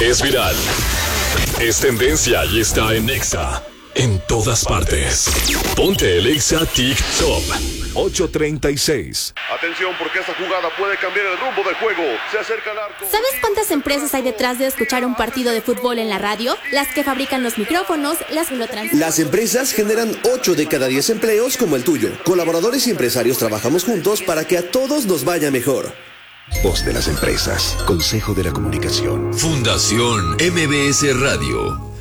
Es viral. Es tendencia y está en Exa. En todas partes. Ponte el Exa TikTok. 8:36. Atención, porque esta jugada puede cambiar el rumbo del juego. Se acerca al arco. ¿Sabes cuántas empresas hay detrás de escuchar un partido de fútbol en la radio? Las que fabrican los micrófonos, las que lo transmiten. Las empresas generan 8 de cada 10 empleos como el tuyo. Colaboradores y empresarios trabajamos juntos para que a todos nos vaya mejor. Voz de las empresas. Consejo de la Comunicación. Fundación MBS Radio.